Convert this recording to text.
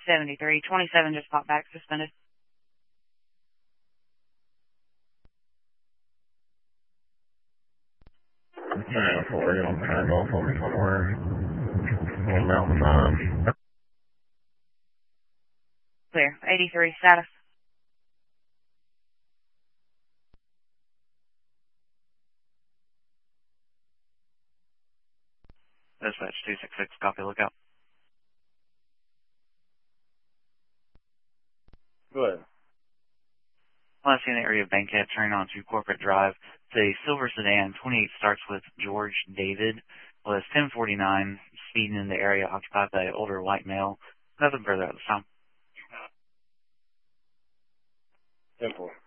7327 just popped back suspended. Yeah, for you on tag off on me somewhere. On Mountain Time. Clear. 83 status. Dispatch 266, copy, lookout. Go ahead. Last in the area of Bankhead, turning onto Corporate Drive. It's a silver sedan, 28 starts with George David, was 1049, speeding in the area occupied by an older white male. Nothing further at this time. 10-4.